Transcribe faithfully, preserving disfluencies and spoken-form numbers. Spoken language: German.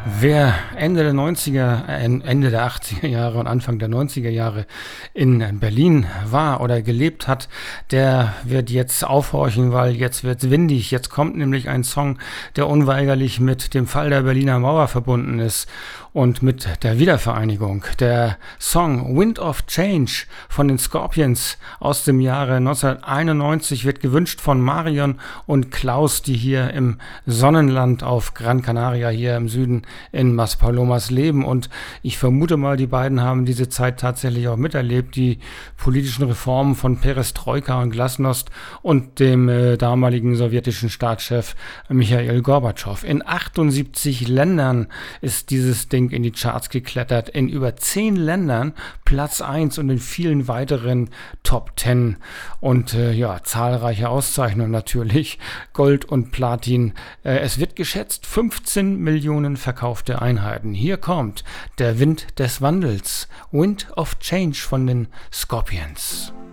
Wer Ende der neunziger, äh, Ende der achtziger Jahre und Anfang der neunziger Jahre in Berlin war oder gelebt hat, der wird jetzt aufhorchen, weil jetzt wird's windig. Jetzt kommt nämlich ein Song, der unweigerlich mit dem Fall der Berliner Mauer verbunden ist und mit der Wiedervereinigung. Der Song Wind of Change von den Scorpions aus dem Jahre neunzehnhunderteinundneunzig wird gewünscht von Marion und Klaus, die hier im Sonnenland auf Gran Canaria hier im Süden in Maspalomas leben. Und ich vermute mal, die beiden haben diese Zeit tatsächlich auch miterlebt, die politischen Reformen von Perestroika und Glasnost und dem äh, damaligen sowjetischen Staatschef Michail Gorbatschow. In achtundsiebzig Ländern ist dieses Ding in die Charts geklettert, in über zehn Ländern Platz eins und in vielen weiteren Top zehn und äh, ja, zahlreiche Auszeichnungen natürlich, Gold und Platin. Äh, es wird geschätzt fünfzehn Millionen verkaufte Einheiten. Hier kommt der Wind des Wandels, Wind of Change von den Scorpions.